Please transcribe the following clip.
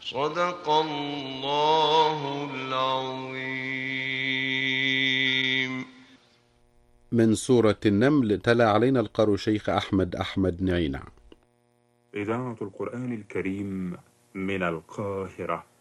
صدق الله العظيم. من سورة النمل تلا علينا القارئ شيخ أحمد نعينع. إذاعة القرآن الكريم من القاهرة.